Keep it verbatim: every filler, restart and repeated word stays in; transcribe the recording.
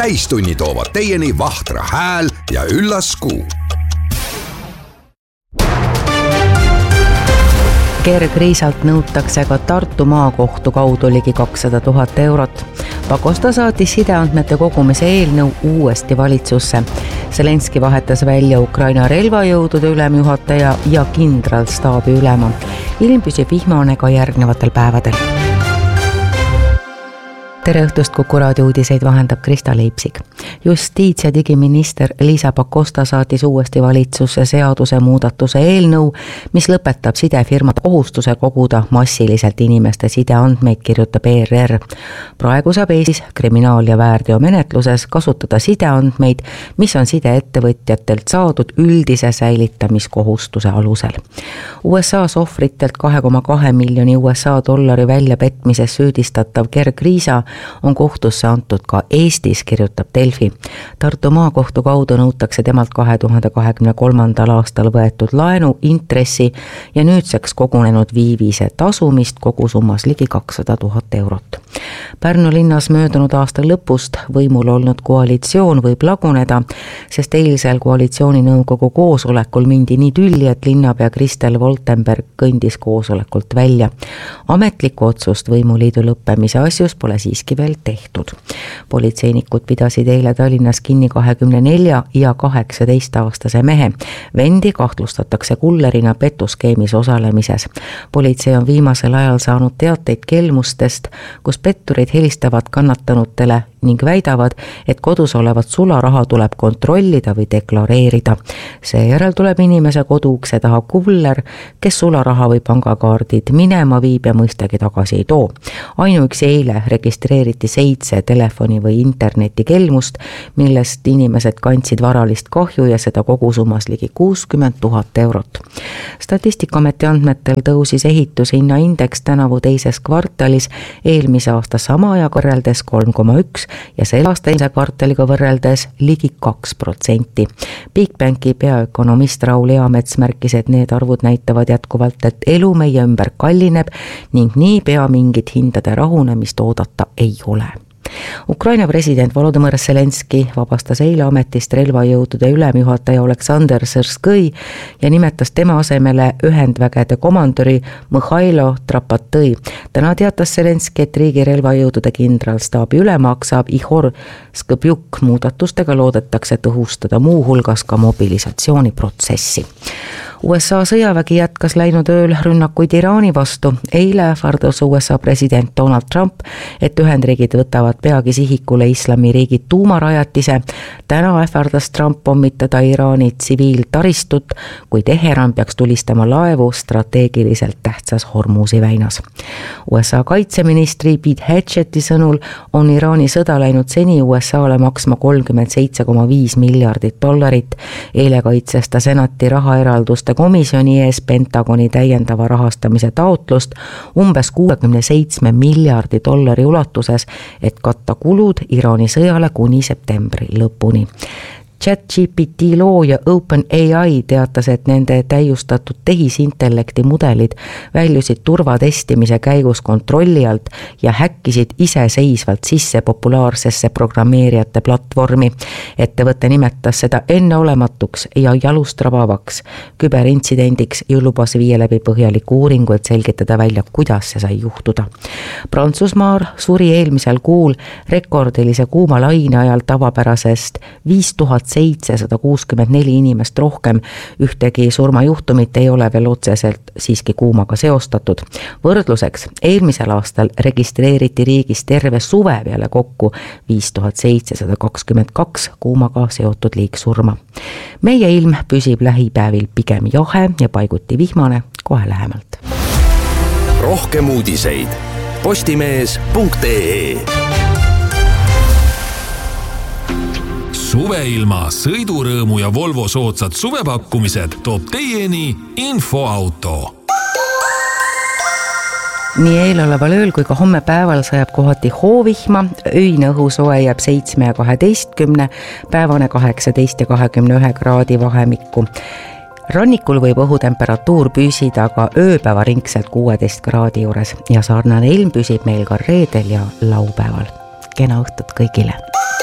täistunni toovad teieni Vahtra hääl ja üllas kuu. Kergriisalt nõutakse ka Tartu maakohtu kaudu ligi kakssada tuhat eurot. Pakosta saatis sideandmete kogumise eelnõu uuesti valitsusse. Zelenski vahetas välja Ukraina relvajõudude ülemjuhataja ja kindralstaabi ülema. Ilm püsib vihmane ka järgnevatel päevadel. Tere õhtust, Kuku raadio uudiseid vahendab Krista Leipsik. Justiits- ja digiminister Liisa Pakosta saatis uuesti valitsusse seaduse muudatuse eelnõu, mis lõpetab sidefirmad kohustuse koguda massiliselt inimeste sideandmeid, kirjutab E R R. Praegu saab Eestis kriminaal- ja väärteomenetluses kasutada sideandmeid, mis on sideettevõtjatelt saadud üldise säilitamiskohustuse alusel. U S A ohvritelt kahe koma kahe miljoni U S A dollari väljapetmises süüdistatav Kergriisa on kohtusse antud ka Eestis, kirjutab Delfi. Tartu maakohtu kaudu nõutakse temalt kahe tuhande kahekümne kolmandal aastal võetud laenu, intressi ja nüüdseks kogunenud viivise tasumist kogusummas ligi kakssada tuhat eurot. Pärnu linnas möödunud aasta lõpust võimul olnud koalitsioon võib laguneda, sest eilsel koalitsiooninõukogu koosolekul mindi nii tülli, et linnapea Kristel Voltenberg kõndis koosolekult välja. Ametlikku otsust võimuliidu lõppemise asjus pole siiski veel tehtud. Politseinikud pidasid eile Tallinnas kinni kahekümne nelja ja kaheksateist aastase mehe. Vendi kahtlustatakse kullerina petuskeemis osalemises. Politsei on viimasel ajal saanud teateid kelmustest, kus petturid helistavad kannatanutele ning väidavad, et kodus olevat sularaha tuleb kontrollida või deklareerida. Seejärel tuleb inimese koduukse taha kuller, kes sularaha või pangakaardid minema viib ja mõistagi tagasi ei too. Ainuüksi eile registreeriti seitse telefoni või interneti kelmust, millest inimesed kandsid varalist kahju ja seda kogusummas ligi kuuskümmend tuhat eurot. Statistikaameti andmetel tõusis ehitushinna indeks tänavu teises kvartalis eelmise aasta sama aja võrreldes kolm koma üks ja selle aasta eelmise kvartaliga võrreldes ligi kaks protsenti. Bigbanki peaökonomist Raul Eamets märkis, et need arvud näitavad jätkuvalt, et elu meie ümber kallineb ning nii pea mingit hindade rahunemist oodata ei ole. Ukraina president Volodõmõr Zelenski vabastas eile ametist relvajõudude ülemjuhataja Oleksandr Sırskõi ja nimetas tema asemele ühendvägede komandöri Mihhailo Trapatõi. Täna teatas Zelenski, et riigi relvajõudude kindralstaabi ülemaks saab Ihor Skõbjuk. Muudatustega loodetakse tõhustada muu hulgas ka mobilisatsiooniprotsessi. U S A sõjavägi jätkas läinud ööl rünnakuid Iraani vastu. Eile ähvardas U S A president Donald Trump, et Ühendriigid võtavad peagi sihikule islamiriigi tuumarajatise. Täna ähvardas Trump pommitada Iraani tsiviiltaristut, kui Teheran peaks tulistama laevu strateegiliselt tähtsas Hormuzi väinas. U S A kaitseministri Pete Hegseth'i sõnul on Iraani sõda läinud seni U S A-le maksma kolmkümmend seitse koma viis miljardit dollarit. Eile kaitses ta senati rahaeralduste komisjoni ees Pentagoni täiendava rahastamise taotlust umbes kuuekümne seitsme miljardi dollari ulatuses, et katta kulud Iraani sõjale kuni septembri lõpuni. ChatGPT looja OpenAI teatas, et nende täiustatud tehisintellekti mudelid väljusid turvatestimise käigus kontrolli alt ja häkkisid iseseisvalt sisse populaarsesse programmeerijate platvormi. Ettevõte nimetas seda enneolematuks ja jalustrabavaks küberintsidendiks ja lubas viia läbi põhjaliku uuringu, et selgitada välja, kuidas see sai juhtuda. Prantsusmaal suri eelmisel kuul rekordilise kuuma laine ajal tavapärasest viis tuhat seitsesada kuuskümmend neli inimest rohkem. Ühtegi surmajuhtumit ei ole veel otseselt siiski kuumaga seostatud. Võrdluseks, eelmisel aastal registreeriti riigis terve suve peale kokku viis tuhat seitsesada kakskümmend kaks kuumaga seotud liigsurma. Meie ilm püsib lähipäevil pigem jahe ja paiguti vihmane, kohe lähemalt. Rohkem uudiseid postimees punkt ee. Suveilma, sõidurõõmu ja Volvo soodsad suvepakkumised toob teieni Infoauto. Nii eeloleval ööl kui ka homme päeval sajab kohati hoovihma, öine õhusoe jääb seitsme ja kaheteistkümne, päevane kaheksateist ja kahekümne ühe kraadi vahemikku. Rannikul võib õhutemperatuur püsida aga ööpäeva ringselt kuueteist kraadi juures ja sarnane ilm püsib meil ka reedel ja laupäeval. Kena õhtut kõigile!